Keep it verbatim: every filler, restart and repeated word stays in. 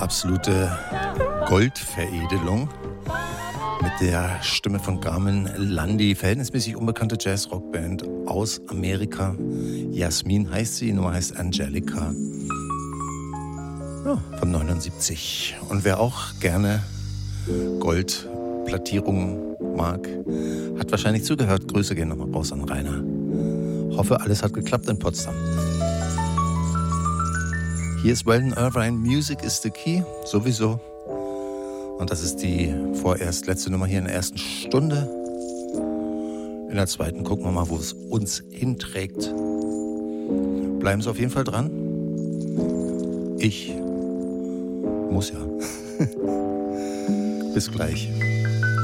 absolute Goldveredelung mit der Stimme von Carmen Landi, verhältnismäßig unbekannte Jazz-Rockband aus Amerika. Jasmin heißt sie, Nummer heißt Angelica. Ja, von neunundsiebzig. Und wer auch gerne Goldplattierungen mag, hat wahrscheinlich zugehört. Grüße gehen nochmal raus an Rainer. Hoffe, alles hat geklappt in Potsdam. Hier ist Weldon Irvine, Music is the Key, sowieso. Und das ist die vorerst letzte Nummer hier in der ersten Stunde. In der zweiten gucken wir mal, wo es uns hinträgt. Bleiben Sie auf jeden Fall dran. Ich muss ja. Bis gleich.